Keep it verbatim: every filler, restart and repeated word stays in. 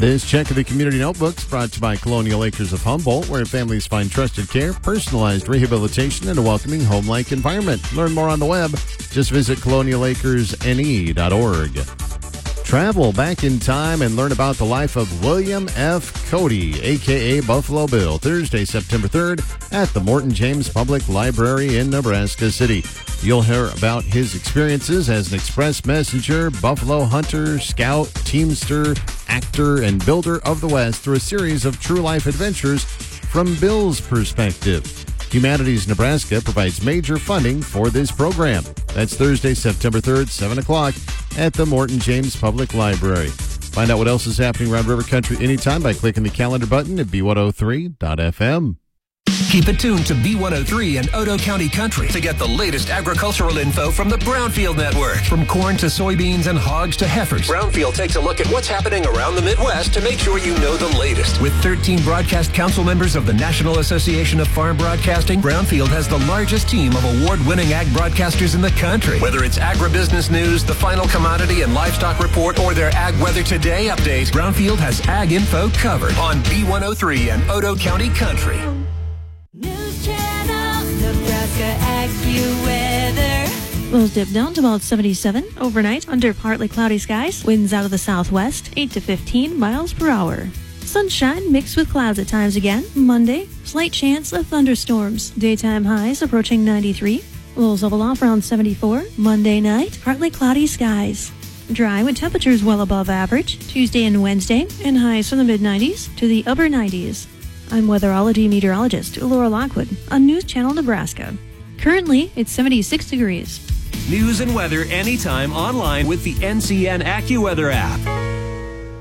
This check of the Community Notebook is brought to you by Colonial Acres of Humboldt, where families find trusted care, personalized rehabilitation, and a welcoming home-like environment. Learn more on the web. Just visit colonial acres n e dot org. Travel back in time and learn about the life of William F. Cody, a k a. Buffalo Bill, Thursday, September third at the Morton James Public Library in Nebraska City. You'll hear about his experiences as an express messenger, buffalo hunter, scout, teamster, actor, and builder of the West through a series of true life adventures from Bill's perspective. Humanities Nebraska provides major funding for this program. That's Thursday, September third, seven o'clock at the Morton James Public Library. Find out what else is happening around River Country anytime by clicking the calendar button at b one oh three dot f m. Keep it tuned to B one oh three and Otoe County Country to get the latest agricultural info from the Brownfield Network. From corn to soybeans and hogs to heifers, Brownfield takes a look at what's happening around the Midwest to make sure you know the latest. With thirteen broadcast council members of the National Association of Farm Broadcasting, Brownfield has the largest team of award-winning ag broadcasters in the country. Whether it's agribusiness news, the final commodity and livestock report, or their Ag Weather Today update, Brownfield has ag info covered on B one oh three and Otoe County Country. News Channel, Nebraska AccuWeather. Lows dip down to about seventy-seven. Overnight, under partly cloudy skies. Winds out of the southwest, eight to fifteen miles per hour. Sunshine mixed with clouds at times again. Monday, slight chance of thunderstorms. Daytime highs approaching ninety-three. Lows level off around seventy-four. Monday night, partly cloudy skies. Dry with temperatures well above average. Tuesday and Wednesday, and highs from the mid nineties to the upper nineties. I'm weatherology meteorologist Laura Lockwood on News Channel Nebraska. Currently, it's seventy-six degrees. News and weather anytime online with the N C N AccuWeather app.